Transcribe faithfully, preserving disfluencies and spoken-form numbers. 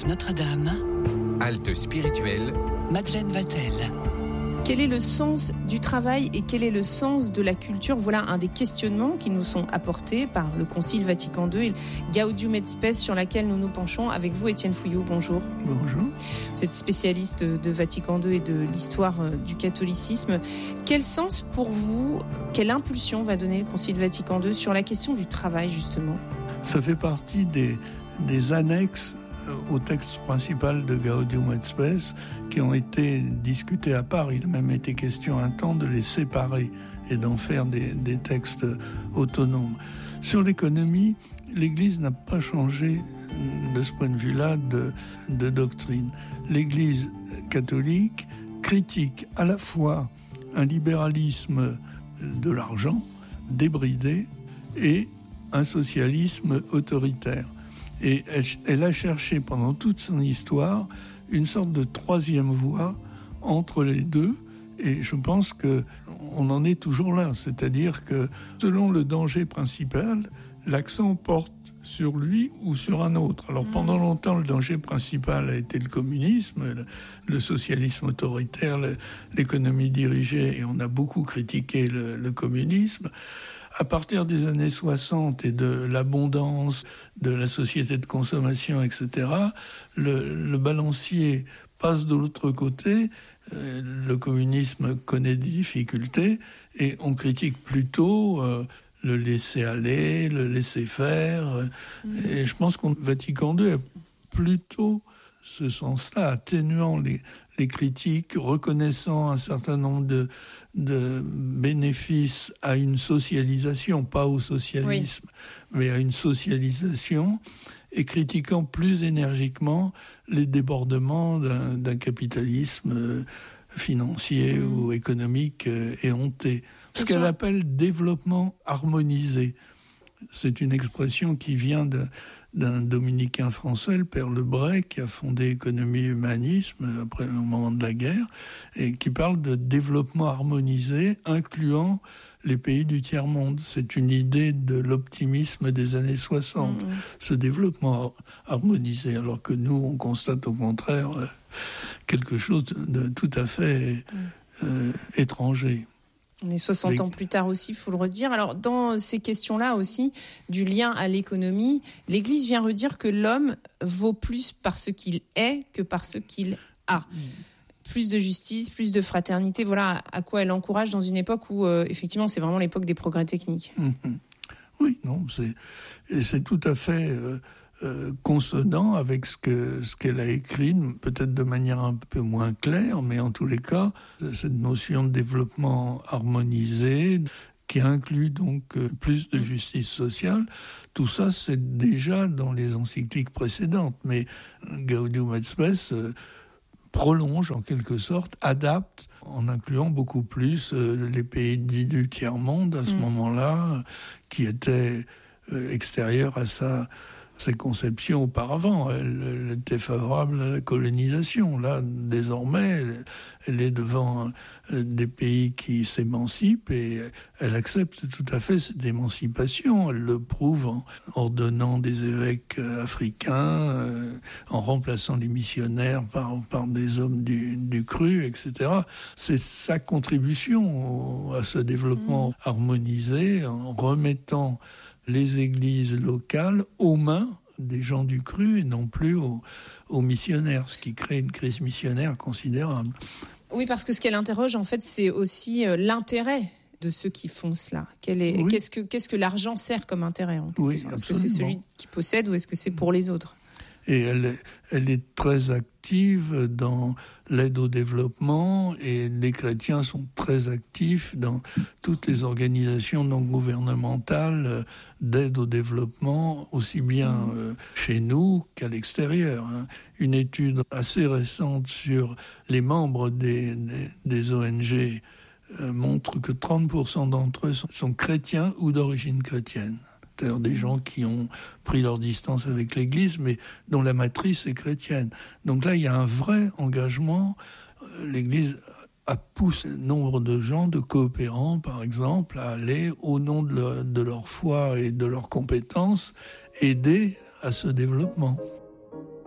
Église Notre-Dame. Halte spirituelle. Madeleine Vatel. Quel est le sens du travail et quel est le sens de la culture ? Voilà un des questionnements qui nous sont apportés par le Concile Vatican deux et Gaudium et Spes sur laquelle nous nous penchons avec vous, Étienne Fouillou. Bonjour. Bonjour. Vous êtes spécialiste de Vatican deux et de l'histoire du catholicisme. Quel sens pour vous, quelle impulsion va donner le Concile Vatican deux sur la question du travail, justement ? Ça fait partie des, des annexes au texte principal de Gaudium et Spes qui ont été discutés à part. Il a même été question un temps de les séparer et d'en faire des, des textes autonomes. Sur l'économie, l'Église n'a pas changé de ce point de vue-là de, de doctrine. L'Église catholique critique à la fois un libéralisme de l'argent débridé et un socialisme autoritaire. Et elle, elle a cherché pendant toute son histoire une sorte de troisième voie entre les deux. Et je pense qu'on en est toujours là. C'est-à-dire que selon le danger principal, l'accent porte sur lui ou sur un autre. Alors pendant longtemps, le danger principal a été le communisme, le, le socialisme autoritaire, le, l'économie dirigée, et on a beaucoup critiqué le, le communisme. À partir des années soixante et de l'abondance de la société de consommation, et cetera, le, le balancier passe de l'autre côté. Euh, le communisme connaît des difficultés et on critique plutôt euh, le laisser-aller, le laisser-faire. Mmh. Et je pense qu'on Vatican deux a plutôt ce sens-là, atténuant les, les critiques, reconnaissant un certain nombre de, de bénéfices à une socialisation, pas au socialisme, oui. mais à une socialisation, et critiquant plus énergiquement les débordements d'un, d'un capitalisme financier mmh. ou économique éhonté. Ce qu'elle appelle développement harmonisé. C'est une expression qui vient de, d'un dominicain français, le père Lebray, qui a fondé Économie et Humanisme après le moment de la guerre, et qui parle de développement harmonisé, incluant les pays du tiers-monde. C'est une idée de l'optimisme des années soixante, mmh. ce développement harmonisé, alors que nous, on constate au contraire quelque chose de tout à fait mmh. euh, étranger. On est soixante ans plus tard aussi, il faut le redire. Alors, dans ces questions-là aussi, du lien à l'économie, l'Église vient redire que l'homme vaut plus par ce qu'il est que par ce qu'il a. Plus de justice, plus de fraternité, voilà à quoi elle encourage dans une époque où, euh, effectivement, c'est vraiment l'époque des progrès techniques. Mmh. Oui, non, c'est, et c'est tout à fait... Euh, Euh, consonant avec ce que ce qu'elle a écrit, peut-être de manière un peu moins claire, mais en tous les cas, cette notion de développement harmonisé, qui inclut donc euh, plus de justice sociale, tout ça c'est déjà dans les encycliques précédentes, mais Gaudium et Spes euh, prolonge en quelque sorte, adapte, en incluant beaucoup plus euh, les pays dits du tiers-monde à ce mmh. moment-là, euh, qui étaient euh, extérieurs à sa ses conceptions auparavant. Elle, elle était favorable à la colonisation. Là, désormais, elle, elle est devant euh, des pays qui s'émancipent et elle accepte tout à fait cette émancipation. Elle le prouve en ordonnant des évêques euh, africains, euh, en remplaçant les missionnaires par, par des hommes du, du cru, et cetera. C'est sa contribution au, à ce développement mmh. harmonisé, en remettant les églises locales aux mains des gens du cru et non plus aux, aux missionnaires, ce qui crée une crise missionnaire considérable. Oui, parce que ce qu'elle interroge, en fait, c'est aussi euh, l'intérêt de ceux qui font cela. Quel est, oui. qu'est-ce que, qu'est-ce que l'argent sert comme intérêt en oui, Est-ce absolument. que c'est celui qui possède ou est-ce que c'est pour les autres ? Et elle est, elle est très active dans l'aide au développement et les chrétiens sont très actifs dans toutes les organisations non gouvernementales d'aide au développement, aussi bien euh, chez nous qu'à l'extérieur. Hein. Une étude assez récente sur les membres des, des, des O N G euh, montre que trente pour cent d'entre eux sont, sont chrétiens ou d'origine chrétienne. C'est-à-dire des gens qui ont pris leur distance avec l'Église, mais dont la matrice est chrétienne. Donc là, il y a un vrai engagement. L'Église a poussé nombre de gens, de coopérants, par exemple, à aller, au nom de leur, de leur foi et de leurs compétences, aider à ce développement.